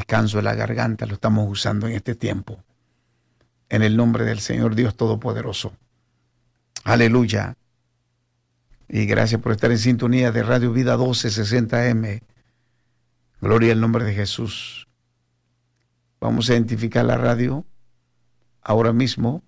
descanso de la garganta lo estamos usando en este tiempo. En el nombre del Señor Dios Todopoderoso. Aleluya. Y gracias por estar en sintonía de Radio Vida 1260M. Gloria al nombre de Jesús. Vamos a identificar la radio ahora mismo.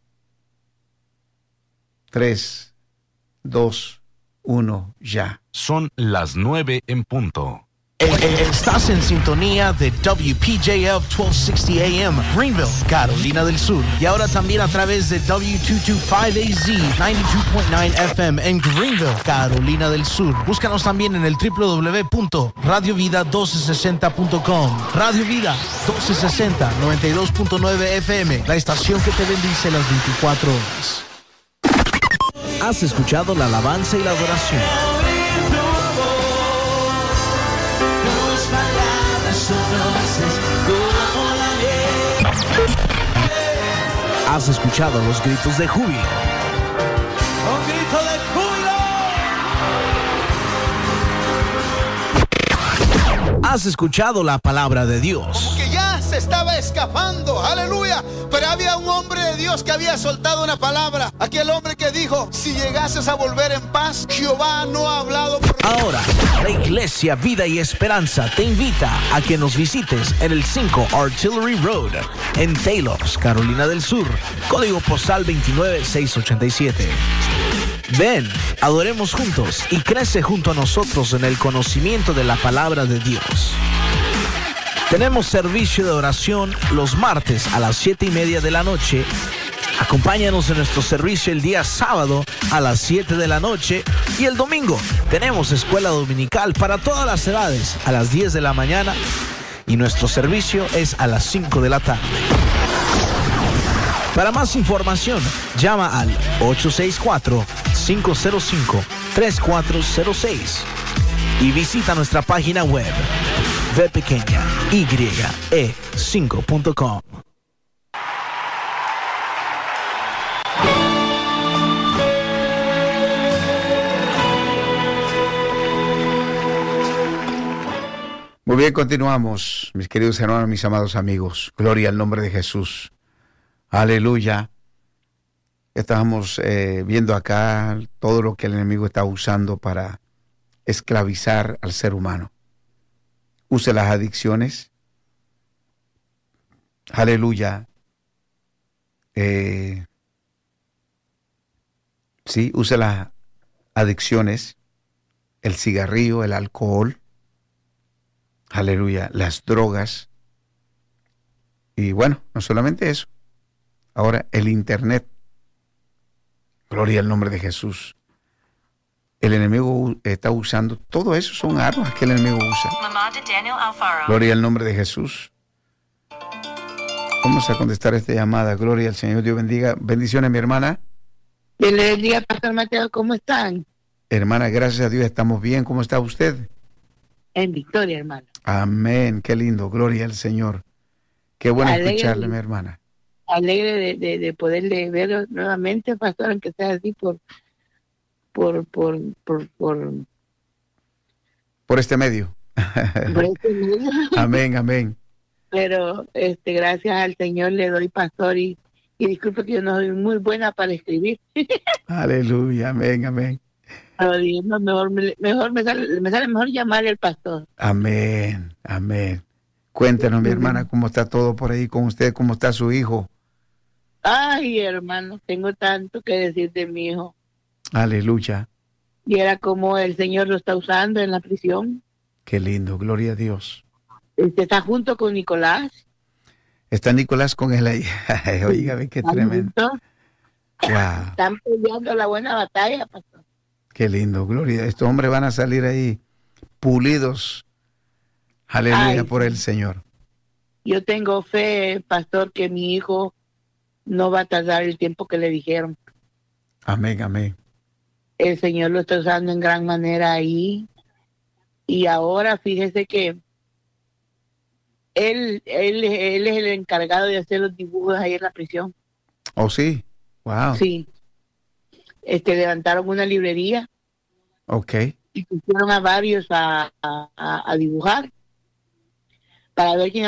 3, 2, 1, ya. Son las 9 en punto. Estás en sintonía de WPJF 1260 AM, Greenville, Carolina del Sur. Y ahora también a través de W225AZ 92.9 FM en Greenville, Carolina del Sur. Búscanos también en el www.radiovida1260.com. Radio Vida 1260, 92.9 FM, la estación que te bendice las 24 horas. Has escuchado la alabanza y la adoración. Has escuchado los gritos de júbilo. ¡Un grito de júbilo! Has escuchado la palabra de Dios. Como que ya se estaba escapando, aleluya. Pero había un hombre de Dios que había soltado una palabra. Aquel hombre que dijo: si llegases a volver en paz, Jehová no ha hablado por... Ahora, la Iglesia Vida y Esperanza te invita a que nos visites en el 5 Artillery Road, en Taylors, Carolina del Sur, código postal 29687. Ven, adoremos juntos y crece junto a nosotros en el conocimiento de la palabra de Dios. Tenemos servicio de oración los martes a las 7:30 de la noche. Acompáñanos en nuestro servicio el día sábado a las 7 de la noche. Y el domingo tenemos escuela dominical para todas las edades a las 10 de la mañana. Y nuestro servicio es a las 5 de la tarde. Para más información, llama al 864-505-3406 y visita nuestra página web vpequeñaye5.com. Muy bien, continuamos, mis queridos hermanos, mis amados amigos. Gloria al nombre de Jesús. Aleluya. Estamos viendo acá todo lo que el enemigo está usando para esclavizar al ser humano. Use las adicciones. Aleluya. Sí, use las adicciones. El cigarrillo, el alcohol. Aleluya. Las drogas. Y bueno, no solamente eso. Ahora el internet. Gloria al nombre de Jesús. El enemigo está usando, todo eso son armas que el enemigo usa. Gloria al nombre de Jesús. Vamos a contestar esta llamada. Gloria al Señor. Dios bendiga. Bendiciones, mi hermana. Dios le bendiga, Pastor Mateo. ¿Cómo están? Hermana, gracias a Dios estamos bien. ¿Cómo está usted? En victoria, hermano. Amén. Qué lindo. Gloria al Señor. Qué bueno escucharle, mi hermana. Alegre de poderle ver nuevamente, Pastor, aunque sea así por este medio. Por este medio. Amén, amén. Pero gracias al Señor le doy, Pastor, y disculpe que yo no soy muy buena para escribir. Aleluya, amén, amén. Pero mejor me sale mejor llamarle al pastor. Amén, amén. Cuéntenos, mi hermana, cómo está todo por ahí con usted, cómo está su hijo. Ay, hermano, tengo tanto que decir de mi hijo. Aleluya. Y era como el Señor lo está usando en la prisión. Qué lindo, gloria a Dios. Está junto con Nicolás. Está Nicolás con él ahí. Oígame, qué tremendo. Wow. Están peleando la buena batalla, pastor. Qué lindo, gloria. Estos hombres van a salir ahí pulidos. Aleluya. Ay, por el Señor. Yo tengo fe, pastor, que mi hijo no va a tardar el tiempo que le dijeron. Amén, amén. El Señor lo está usando en gran manera ahí. Y ahora fíjese que él es el encargado de hacer los dibujos ahí en la prisión. Oh, sí. Wow. Sí. Levantaron una librería. Ok. Y pusieron a varios a dibujar para ver quién